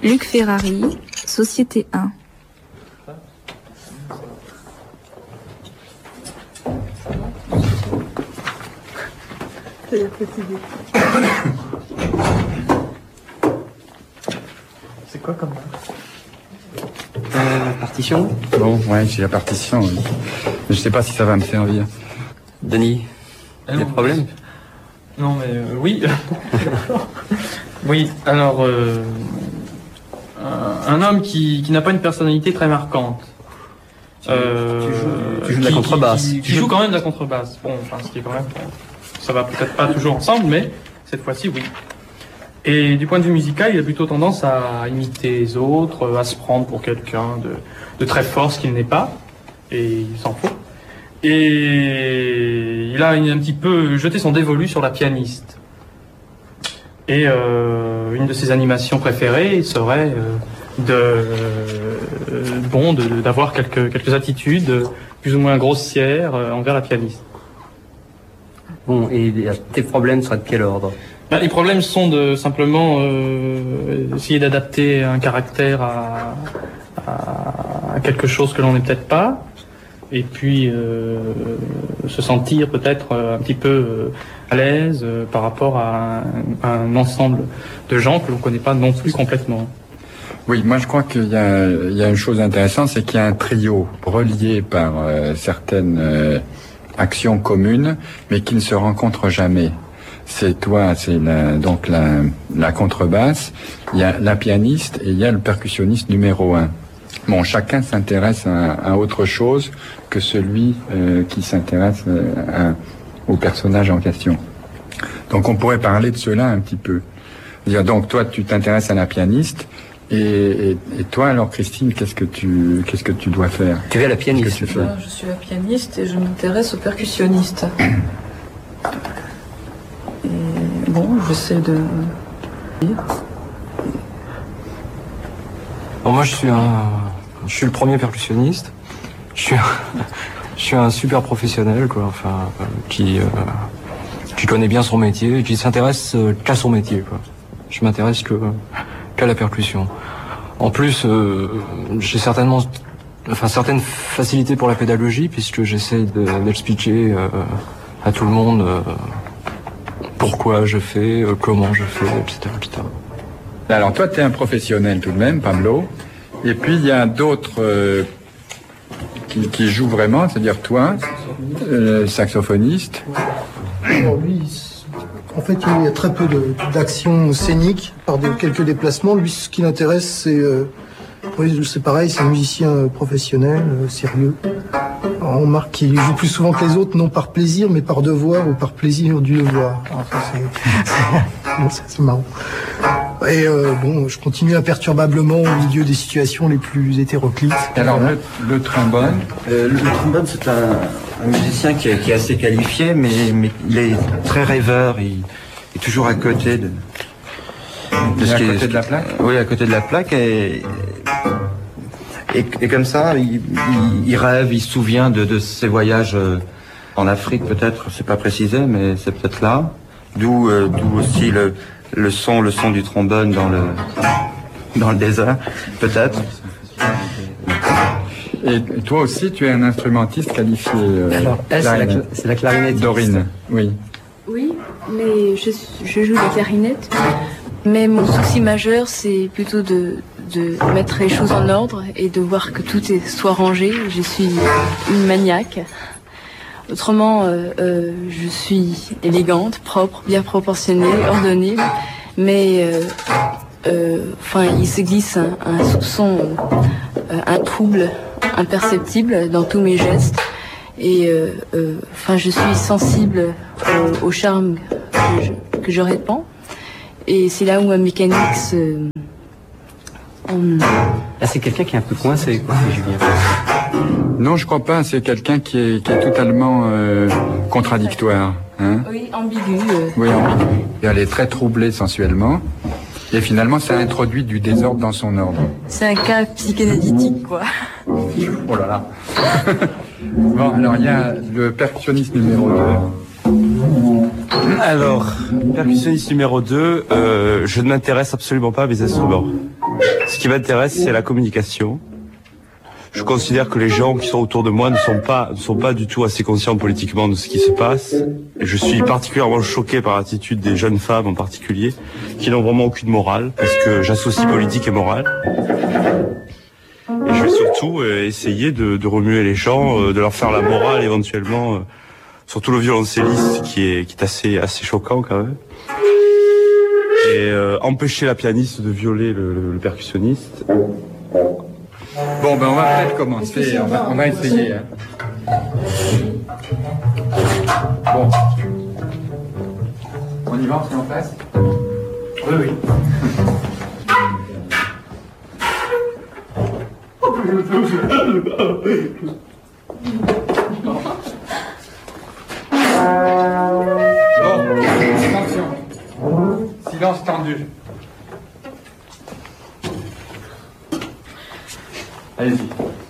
Luc Ferrari, Société 1. C'est quoi comme partition? Bon, ouais, j'ai la partition. Oui. Je sais pas si ça va me servir. Denis, des problèmes? Non, mais oui. Oui, alors, un homme qui n'a pas une personnalité très marquante. Tu joues de la contrebasse. Tu joues quand même de la contrebasse. Bon, enfin, ce qui est quand même... Ça va peut-être pas toujours ensemble, mais cette fois-ci, oui. Et du point de vue musical, il a plutôt tendance à imiter les autres, à se prendre pour quelqu'un de très fort, ce qu'il n'est pas. Et il s'en faut. Et il a un petit peu jeté son dévolu sur la pianiste. Et une de ses animations préférées serait d'avoir quelques attitudes plus ou moins grossières envers la pianiste. Bon, et tes problèmes seraient de quel ordre? Les problèmes sont de simplement essayer d'adapter un caractère à quelque chose que l'on n'est peut-être pas, et puis se sentir peut-être un petit peu à l'aise par rapport à un ensemble de gens que l'on ne connaît pas non plus complètement. Oui, moi je crois qu'il y a une chose intéressante, c'est qu'il y a un trio relié par certaines actions communes, mais qui ne se rencontrent jamais. C'est toi, c'est la contrebasse, il y a la pianiste et il y a le percussionniste numéro 1. Bon, chacun s'intéresse à autre chose que celui qui s'intéresse au personnage en question. Donc on pourrait parler de cela un petit peu. Donc toi, tu t'intéresses à la pianiste, et toi, alors Christine, qu'est-ce que tu dois faire? Tu es la pianiste. Je suis la pianiste et je m'intéresse au percussionniste. Et bon, j'essaie de lire. Alors moi, je suis le premier percussionniste. Je suis un super professionnel, quoi. Enfin, qui connaît bien son métier et qui s'intéresse qu'à son métier, quoi. Je m'intéresse qu'à la percussion. En plus, j'ai certaines facilités pour la pédagogie, puisque j'essaie d'expliquer à tout le monde pourquoi je fais, comment je fais, etc., etc. Alors toi, tu es un professionnel tout de même, Pablo. Et puis il y a d'autres qui jouent vraiment, c'est-à-dire toi, saxophoniste. Alors lui, en fait, il y a très peu d'actions scéniques par quelques déplacements. Lui, ce qui l'intéresse, c'est pareil, c'est un musicien professionnel, sérieux. Alors, on remarque qu'il joue plus souvent que les autres, non par plaisir, mais par devoir ou par plaisir du devoir. Alors, ça, c'est marrant. Et je continue imperturbablement au milieu des situations les plus hétéroclites. Alors le trombone. Le trombone, c'est un musicien qui est assez qualifié, mais il est très rêveur. Il est toujours à côté de à côté de la plaque. Oui, à côté de la plaque, et comme ça, il rêve, il se souvient de ses voyages en Afrique, peut-être. C'est pas précisé, mais c'est peut-être là. D'où aussi le son du trombone dans le désert, peut-être. Et toi aussi, tu es un instrumentiste qualifié. Alors, c'est la clarinette. Dorine, oui. Oui, mais je joue la clarinette. Mais mon souci majeur, c'est plutôt de mettre les choses en ordre et de voir que tout soit rangé. Je suis une maniaque. Autrement, je suis élégante, propre, bien proportionnée, ordonnée. Mais il se glisse un soupçon, un trouble imperceptible dans tous mes gestes. Et je suis sensible au charme que je répands. Et c'est là où ma mécanique se... Là, c'est quelqu'un qui est un peu coincé, quoi, Julien. Non, je crois pas. C'est quelqu'un qui est totalement contradictoire. Hein? Oui, ambigu. Oui, ambigu. Et elle est très troublée sensuellement. Et finalement, ça introduit du désordre dans son ordre. C'est un cas psychanalytique, quoi. Oh là là. Bon, alors il y a le percussionniste numéro 2. Alors, percussionniste numéro 2, je ne m'intéresse absolument pas à mes instruments. Ce qui m'intéresse, c'est la communication. Je considère que les gens qui sont autour de moi ne sont pas du tout assez conscients politiquement de ce qui se passe. Et je suis particulièrement choqué par l'attitude des jeunes femmes en particulier, qui n'ont vraiment aucune morale, parce que j'associe politique et morale. Et je vais surtout essayer de remuer les gens, de leur faire la morale éventuellement, surtout le violoncelliste qui est assez choquant quand même. Et empêcher la pianiste de violer le percussionniste. Bon, ben on va peut-être commencer, on va essayer. Hein. Bon. On y va, on en place? Oui, oui. Bon, attention. Silence tendu. Allez-y.